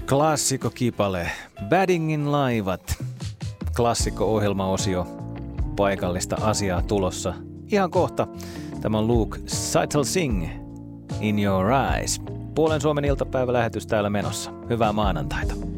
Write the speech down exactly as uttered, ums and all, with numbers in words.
Klassikko-kipale, Baddingin laivat, klassikko-ohjelmaosio, paikallista asiaa tulossa. Ihan kohta tämä on Luke Seitel Singh, In Your Eyes. Puolen Suomen iltapäivälähetys täällä menossa. Hyvää maanantaita.